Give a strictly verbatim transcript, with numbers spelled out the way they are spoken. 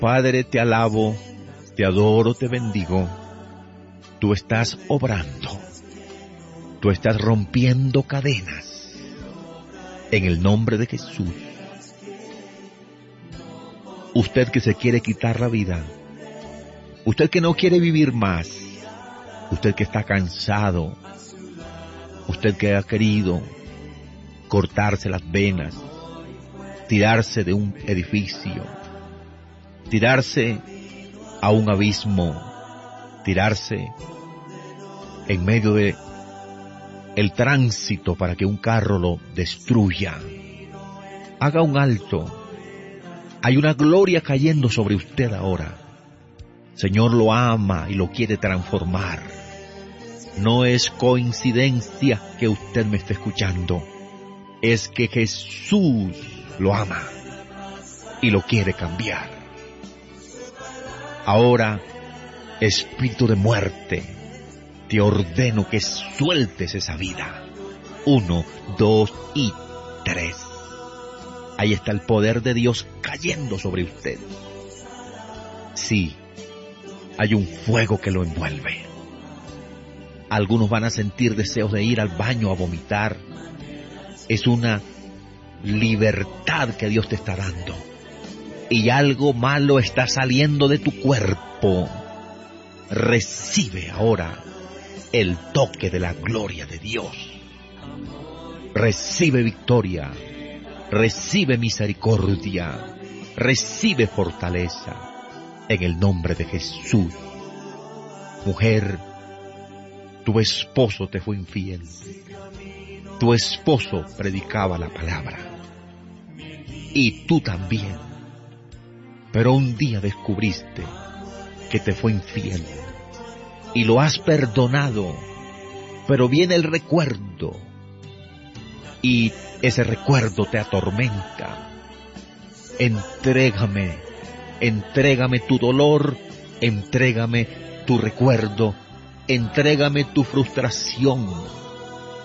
Padre, te alabo, te adoro, te bendigo. Tú estás obrando. Tú estás rompiendo cadenas. En el nombre de Jesús. Usted que se quiere quitar la vida. Usted que no quiere vivir más. Usted que está cansado. Usted que ha querido cortarse las venas. Tirarse de un edificio. Tirarse a un abismo. Tirarse en medio de el tránsito para que un carro lo destruya. Haga un alto. Hay una gloria cayendo sobre usted ahora. Señor lo ama y lo quiere transformar. No es coincidencia que usted me esté escuchando. Es que Jesús lo ama y lo quiere cambiar. Ahora, espíritu de muerte, te ordeno que sueltes esa vida. Uno, dos y tres. Ahí está el poder de Dios cayendo sobre usted. Sí, hay un fuego que lo envuelve. Algunos van a sentir deseos de ir al baño a vomitar. Es una libertad que Dios te está dando. Y algo malo está saliendo de tu cuerpo. Recibe ahora el toque de la gloria de Dios. Recibe victoria, recibe misericordia, recibe fortaleza en el nombre de Jesús. Mujer, tu esposo te fue infiel. Tu esposo predicaba la palabra. Y tú también. Pero un día descubriste que te fue infiel. Y lo has perdonado, pero viene el recuerdo, y ese recuerdo te atormenta. Entrégame, entrégame tu dolor, entrégame tu recuerdo, entrégame tu frustración,